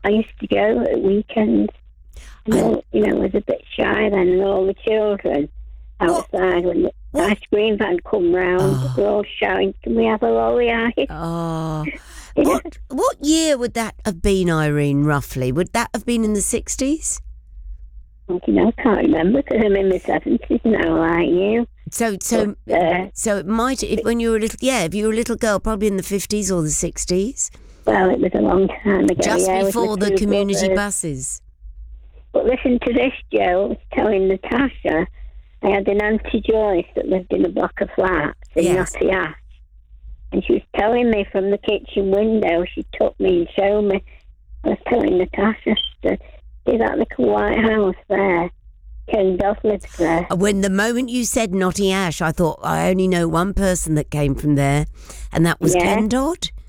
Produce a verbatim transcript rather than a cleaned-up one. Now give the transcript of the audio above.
I used to go at weekends. And I- all, you know, I was a bit shy then, and all the children outside when the What? ice cream van come round, Oh. they're all shouting, "Can we have a lolly ice?" Oh, You know? what what year would that have been, Irene? Roughly, would that have been in the sixties? You know, I can't remember because I'm in my seventies now, like you. So, so, But, uh, so it might. If when you were a little, yeah, if you were a little girl, probably in the fifties or the sixties, Well, it was a long time ago. just yeah, with before my the two community brothers. buses. But listen to this, Joe. I was telling Natasha, I had an Auntie Joyce that lived in a block of flats in Yes. Notty Ash. And she was telling me from the kitchen window, she took me and showed me. I was telling Natasha, she said, see that little white house there? Ken Dodd lives there. When the moment you said Notty Ash, I thought I only know one person that came from there, and that was Yeah. Ken Dodd.